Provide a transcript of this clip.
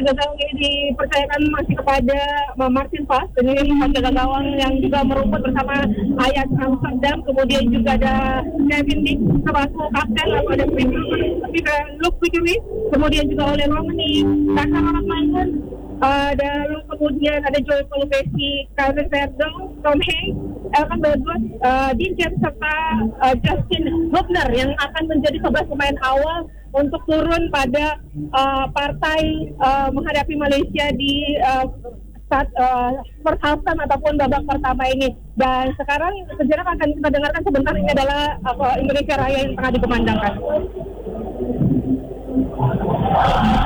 juga dipercayakan masih kepada Martin Paes, ini penjaga gawang yang juga merumput bersama Ajax Amsterdam. Kemudian juga ada Kevin Dix selaku kapten, lalu ada Luke Pujovic, kemudian juga oleh Romani, Dakar Orang Main, kemudian ada Joey Colupesi, Calvin Verdong, Tom Hanks, Elkan Bagus, Dean James serta Justin Hubner yang akan menjadi 11 pemain awal untuk turun pada partai menghadapi Malaysia di saat first half time ataupun babak pertama ini. Dan sekarang sejenak akan kita dengarkan sebentar, ini adalah Indonesia Raya yang tengah dikumandangkan.